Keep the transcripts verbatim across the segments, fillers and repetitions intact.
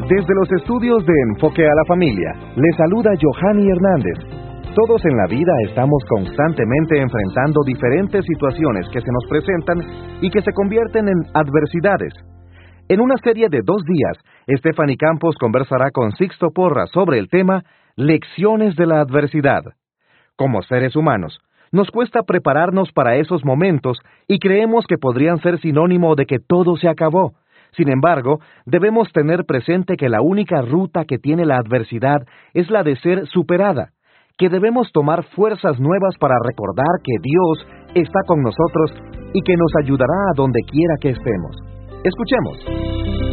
Desde los estudios de Enfoque a la Familia, les saluda Johanny Hernández. Todos en la vida estamos constantemente enfrentando diferentes situaciones que se nos presentan y que se convierten en adversidades. En una serie de dos días, Stephanie Campos conversará con Sixto Porras sobre el tema Lecciones de la Adversidad. Como seres humanos, nos cuesta prepararnos para esos momentos y creemos que podrían ser sinónimo de que todo se acabó. Sin embargo, debemos tener presente que la única ruta que tiene la adversidad es la de ser superada, que debemos tomar fuerzas nuevas para recordar que Dios está con nosotros y que nos ayudará a donde quiera que estemos. Escuchemos.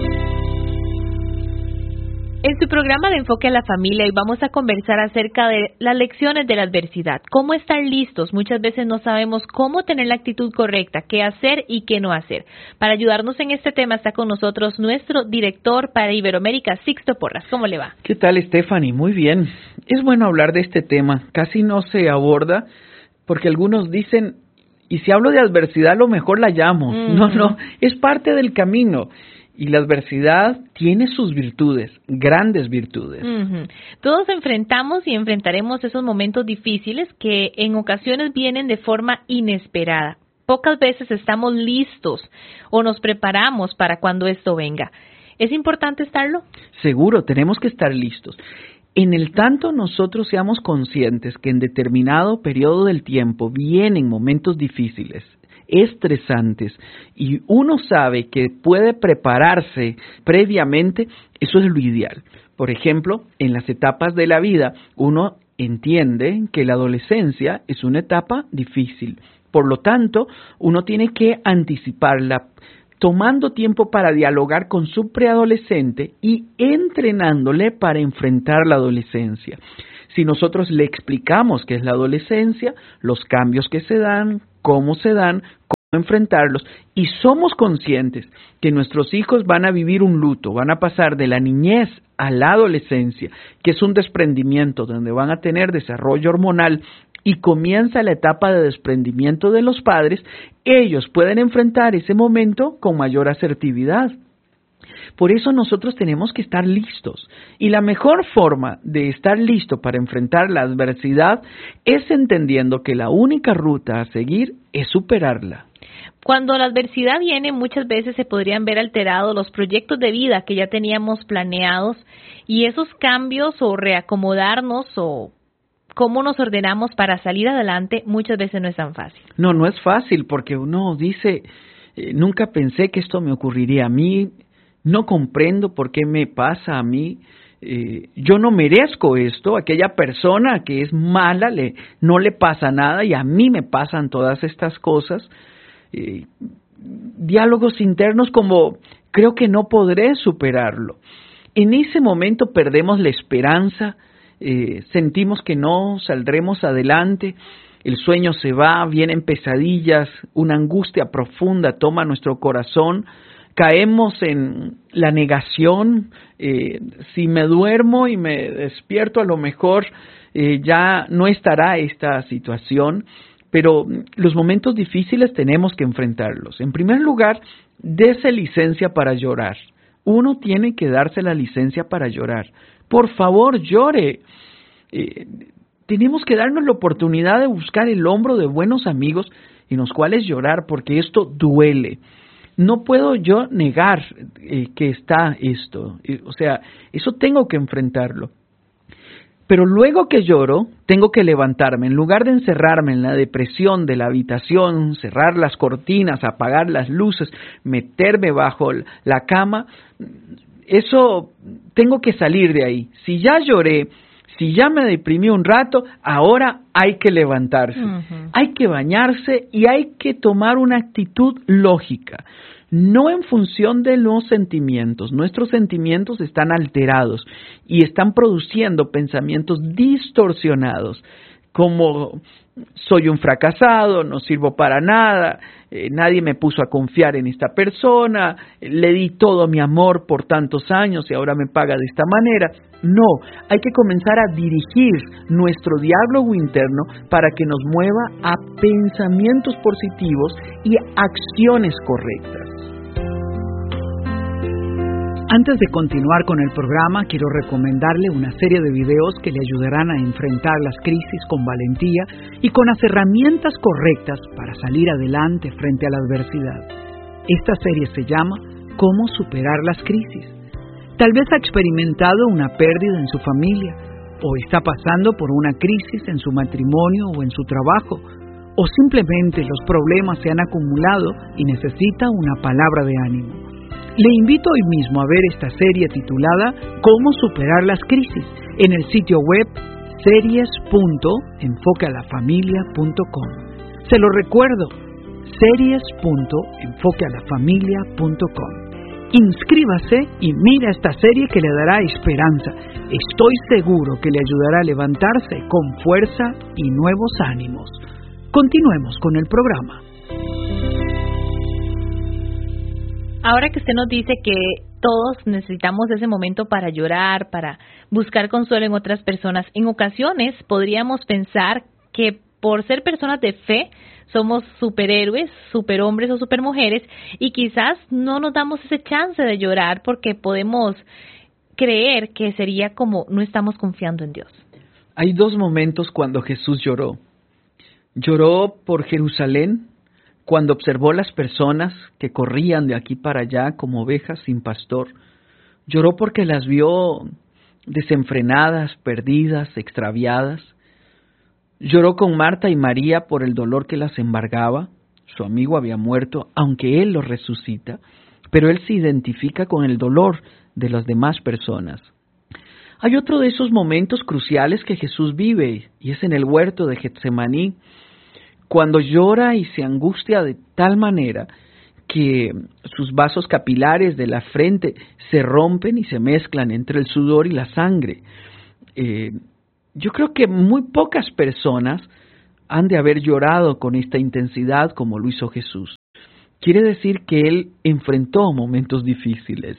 En su programa de Enfoque a la Familia, hoy vamos a conversar acerca de las lecciones de la adversidad. Cómo estar listos. Muchas veces no sabemos cómo tener la actitud correcta, qué hacer y qué no hacer. Para ayudarnos en este tema está con nosotros nuestro director para Iberoamérica, Sixto Porras. ¿Cómo le va? ¿Qué tal, Stephanie? Muy bien. Es bueno hablar de este tema. Casi no se aborda porque algunos dicen, y si hablo de adversidad, a lo mejor la llamo. Mm. No, no, es parte del camino. Y la adversidad tiene sus virtudes, grandes virtudes. Uh-huh. Todos enfrentamos y enfrentaremos esos momentos difíciles que en ocasiones vienen de forma inesperada. Pocas veces estamos listos o nos preparamos para cuando esto venga. ¿Es importante estarlo? Seguro, tenemos que estar listos. En el tanto nosotros seamos conscientes que en determinado periodo del tiempo vienen momentos difíciles, estresantes, y uno sabe que puede prepararse previamente, eso es lo ideal. Por ejemplo, en las etapas de la vida, uno entiende que la adolescencia es una etapa difícil. Por lo tanto, uno tiene que anticiparla, tomando tiempo para dialogar con su preadolescente y entrenándole para enfrentar la adolescencia. Si nosotros le explicamos qué es la adolescencia, los cambios que se dan, cómo se dan, cómo enfrentarlos, y somos conscientes que nuestros hijos van a vivir un luto, van a pasar de la niñez a la adolescencia, que es un desprendimiento donde van a tener desarrollo hormonal y comienza la etapa de desprendimiento de los padres, ellos pueden enfrentar ese momento con mayor asertividad. Por eso nosotros tenemos que estar listos. Y la mejor forma de estar listo para enfrentar la adversidad es entendiendo que la única ruta a seguir es superarla. Cuando la adversidad viene, muchas veces se podrían ver alterados los proyectos de vida que ya teníamos planeados, y esos cambios o reacomodarnos o cómo nos ordenamos para salir adelante muchas veces no es tan fácil. No, no es fácil porque uno dice, eh, nunca pensé que esto me ocurriría a mí. No comprendo por qué me pasa a mí, eh, yo no merezco esto, aquella persona que es mala le, no le pasa nada y a mí me pasan todas estas cosas. Eh, diálogos internos como, creo que no podré superarlo. En ese momento perdemos la esperanza, eh, sentimos que no saldremos adelante, el sueño se va, vienen pesadillas, una angustia profunda toma nuestro corazón. Caemos en la negación, eh, si me duermo y me despierto a lo mejor eh, ya no estará esta situación, pero los momentos difíciles tenemos que enfrentarlos. En primer lugar, dése licencia para llorar. Uno tiene que darse la licencia para llorar. Por favor, llore. Eh, tenemos que darnos la oportunidad de buscar el hombro de buenos amigos en los cuales llorar, porque esto duele. No puedo yo negar eh, que está esto, eh, o sea, eso tengo que enfrentarlo. Pero luego que lloro, tengo que levantarme. En lugar de encerrarme en la depresión de la habitación, cerrar las cortinas, apagar las luces, meterme bajo la cama, eso tengo que salir de ahí. Si ya lloré, si ya me deprimí un rato, ahora hay que levantarse, uh-huh. Hay que bañarse y hay que tomar una actitud lógica, no en función de los sentimientos. Nuestros sentimientos están alterados y están produciendo pensamientos distorsionados, como soy un fracasado, no sirvo para nada, eh, nadie me puso a confiar en esta persona, le di todo mi amor por tantos años y ahora me paga de esta manera. No, hay que comenzar a dirigir nuestro diálogo interno para que nos mueva a pensamientos positivos y acciones correctas. Antes de continuar con el programa, quiero recomendarle una serie de videos que le ayudarán a enfrentar las crisis con valentía y con las herramientas correctas para salir adelante frente a la adversidad. Esta serie se llama ¿Cómo superar las crisis? Tal vez ha experimentado una pérdida en su familia, o está pasando por una crisis en su matrimonio o en su trabajo, o simplemente los problemas se han acumulado y necesita una palabra de ánimo. Le invito hoy mismo a ver esta serie titulada ¿Cómo superar las crisis? En el sitio web series punto enfoque a la familia punto com. Se lo recuerdo, series punto enfoque a la familia punto com. Inscríbase y mira esta serie que le dará esperanza. Estoy seguro que le ayudará a levantarse con fuerza y nuevos ánimos. Continuemos con el programa. Ahora que usted nos dice que todos necesitamos ese momento para llorar, para buscar consuelo en otras personas, en ocasiones podríamos pensar que por ser personas de fe somos superhéroes, superhombres o supermujeres y quizás no nos damos ese chance de llorar porque podemos creer que sería como no estamos confiando en Dios. Hay dos momentos cuando Jesús lloró. Lloró por Jerusalén, cuando observó las personas que corrían de aquí para allá como ovejas sin pastor. Lloró porque las vio desenfrenadas, perdidas, extraviadas. Lloró con Marta y María por el dolor que las embargaba. Su amigo había muerto, aunque él lo resucita, pero él se identifica con el dolor de las demás personas. Hay otro de esos momentos cruciales que Jesús vive, y es en el huerto de Getsemaní, cuando llora y se angustia de tal manera que sus vasos capilares de la frente se rompen y se mezclan entre el sudor y la sangre. Eh, yo creo que muy pocas personas han de haber llorado con esta intensidad como lo hizo Jesús. Quiere decir que Él enfrentó momentos difíciles.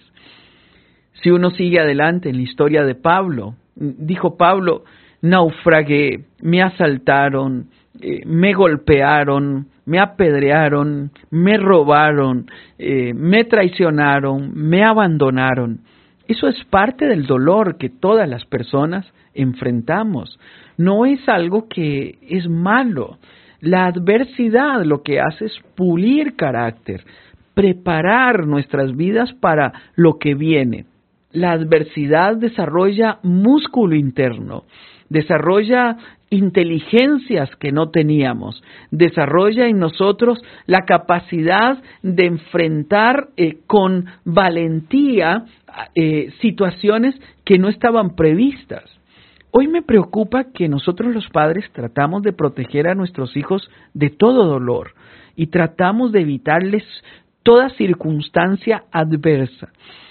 Si uno sigue adelante en la historia de Pablo, dijo Pablo, naufragué, me asaltaron, eh, me golpearon, me apedrearon, me robaron, eh, me traicionaron, me abandonaron. Eso es parte del dolor que todas las personas enfrentamos. No es algo que es malo. La adversidad lo que hace es pulir carácter, preparar nuestras vidas para lo que viene. La adversidad desarrolla músculo interno, desarrolla inteligencias que no teníamos, desarrolla en nosotros la capacidad de enfrentar eh, con valentía eh, situaciones que no estaban previstas. Hoy me preocupa que nosotros los padres tratamos de proteger a nuestros hijos de todo dolor y tratamos de evitarles toda circunstancia adversa.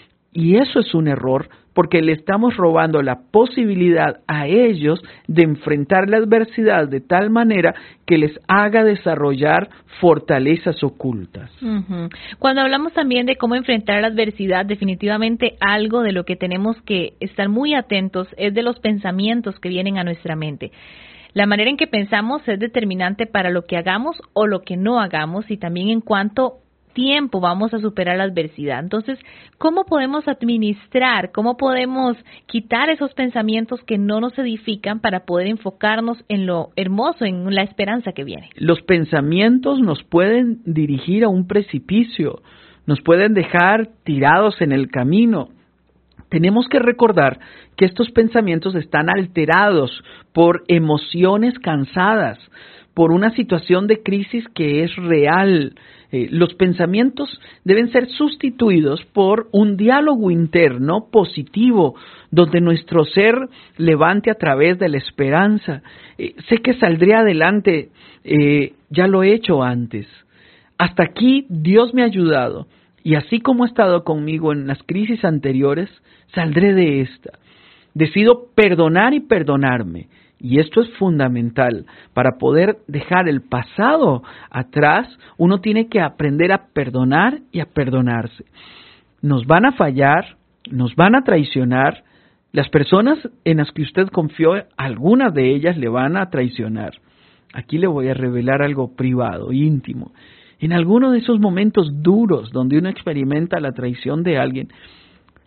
Y eso es un error porque le estamos robando la posibilidad a ellos de enfrentar la adversidad de tal manera que les haga desarrollar fortalezas ocultas. Uh-huh. Cuando hablamos también de cómo enfrentar la adversidad, definitivamente algo de lo que tenemos que estar muy atentos es de los pensamientos que vienen a nuestra mente. La manera en que pensamos es determinante para lo que hagamos o lo que no hagamos y también en cuanto tiempo vamos a superar la adversidad. Entonces, ¿cómo podemos administrar, cómo podemos quitar esos pensamientos que no nos edifican para poder enfocarnos en lo hermoso, en la esperanza que viene? Los pensamientos nos pueden dirigir a un precipicio, nos pueden dejar tirados en el camino. Tenemos que recordar que estos pensamientos están alterados por emociones cansadas, por una situación de crisis que es real. Eh, los pensamientos deben ser sustituidos por un diálogo interno positivo, donde nuestro ser levante a través de la esperanza. Eh, sé que saldré adelante, eh, ya lo he hecho antes. Hasta aquí Dios me ha ayudado, y así como ha estado conmigo en las crisis anteriores, saldré de esta. Decido perdonar y perdonarme. Y esto es fundamental. Para poder dejar el pasado atrás, uno tiene que aprender a perdonar y a perdonarse. Nos van a fallar, nos van a traicionar. Las personas en las que usted confió, algunas de ellas le van a traicionar. Aquí le voy a revelar algo privado, íntimo. En alguno de esos momentos duros donde uno experimenta la traición de alguien,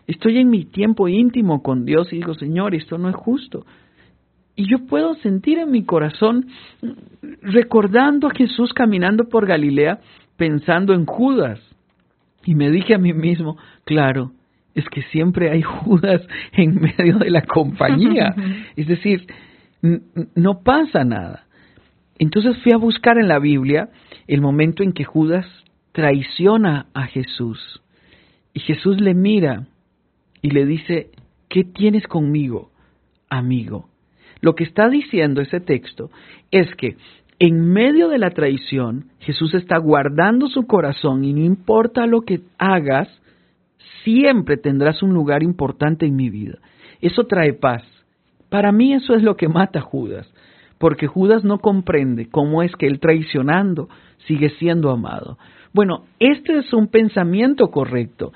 Estoy en mi tiempo íntimo con Dios y digo, Señor, esto no es justo. Y yo puedo sentir en mi corazón, recordando a Jesús caminando por Galilea, pensando en Judas. Y me dije a mí mismo, claro, es que siempre hay Judas en medio de la compañía. Es decir, n- no pasa nada. Entonces fui a buscar en la Biblia el momento en que Judas traiciona a Jesús. Y Jesús le mira y le dice, ¿qué tienes conmigo, amigo? Lo que está diciendo ese texto es que en medio de la traición, Jesús está guardando su corazón y no importa lo que hagas, siempre tendrás un lugar importante en mi vida. Eso trae paz. Para mí eso es lo que mata a Judas, porque Judas no comprende cómo es que él traicionando sigue siendo amado. Bueno, este es un pensamiento correcto.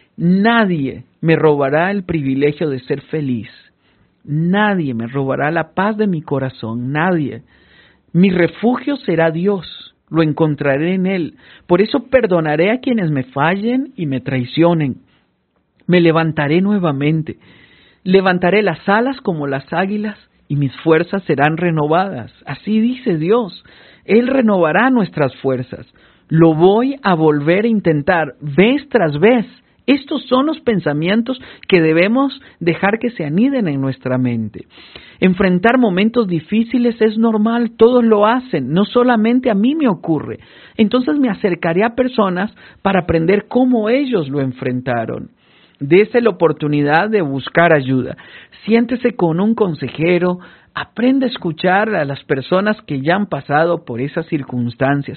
Nadie me robará el privilegio de ser feliz. Nadie me robará la paz de mi corazón. Nadie. Mi refugio será Dios. Lo encontraré en Él. Por eso perdonaré a quienes me fallen y me traicionen. Me levantaré nuevamente. Levantaré las alas como las águilas y mis fuerzas serán renovadas. Así dice Dios. Él renovará nuestras fuerzas. Lo voy a volver a intentar vez tras vez. Estos son los pensamientos que debemos dejar que se aniden en nuestra mente. Enfrentar momentos difíciles es normal, todos lo hacen, no solamente a mí me ocurre. Entonces me acercaré a personas para aprender cómo ellos lo enfrentaron. Dese la oportunidad de buscar ayuda. Siéntese con un consejero, aprende a escuchar a las personas que ya han pasado por esas circunstancias.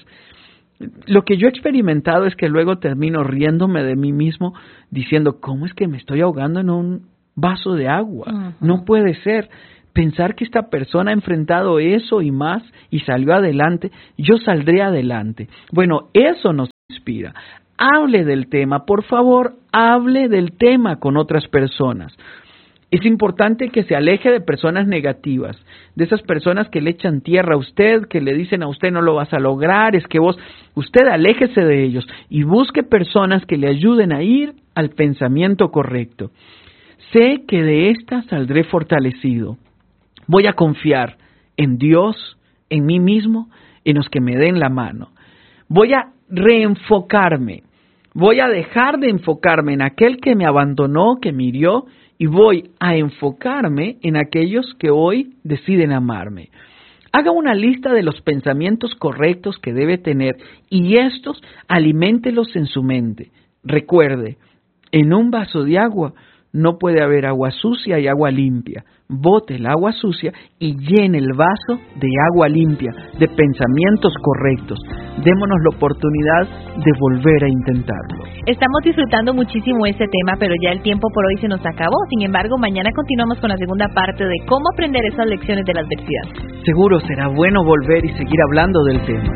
Lo que yo he experimentado es que luego termino riéndome de mí mismo diciendo, ¿cómo es que me estoy ahogando en un vaso de agua? Uh-huh. No puede ser. Pensar que esta persona ha enfrentado eso y más y salió adelante, yo saldré adelante. Bueno, eso nos inspira. Hable del tema, por favor, hable del tema con otras personas. Es importante que se aleje de personas negativas, de esas personas que le echan tierra a usted, que le dicen a usted no lo vas a lograr, es que vos, usted aléjese de ellos y busque personas que le ayuden a ir al pensamiento correcto. Sé que de esta saldré fortalecido. Voy a confiar en Dios, en mí mismo, en los que me den la mano. Voy a reenfocarme, voy a dejar de enfocarme en aquel que me abandonó, que me hirió, y voy a enfocarme en aquellos que hoy deciden amarme. Haga una lista de los pensamientos correctos que debe tener y estos aliméntelos en su mente. Recuerde, en un vaso de agua no puede haber agua sucia y agua limpia. Bote el agua sucia y llene el vaso de agua limpia, de pensamientos correctos. Démonos la oportunidad de volver a intentarlo. Estamos disfrutando muchísimo este tema, pero ya el tiempo por hoy se nos acabó. Sin embargo, mañana continuamos con la segunda parte de cómo aprender esas lecciones de la adversidad. Seguro será bueno volver y seguir hablando del tema.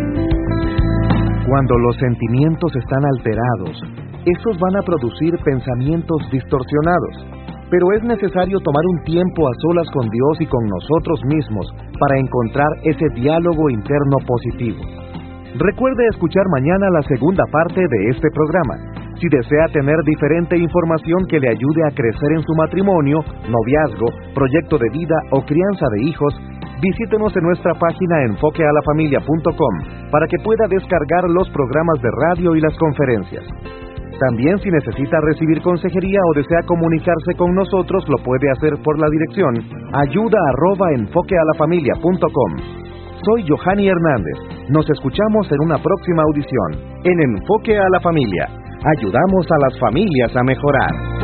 Cuando los sentimientos están alterados, estos van a producir pensamientos distorsionados. Pero es necesario tomar un tiempo a solas con Dios y con nosotros mismos para encontrar ese diálogo interno positivo. Recuerde escuchar mañana la segunda parte de este programa. Si desea tener diferente información que le ayude a crecer en su matrimonio, noviazgo, proyecto de vida o crianza de hijos, visítenos en nuestra página enfoque a la familia punto com para que pueda descargar los programas de radio y las conferencias. También si necesita recibir consejería o desea comunicarse con nosotros, lo puede hacer por la dirección ayuda arroba enfoque a la familia punto com. Soy Johanny Hernández. Nos escuchamos en una próxima audición en Enfoque a la Familia. Ayudamos a las familias a mejorar.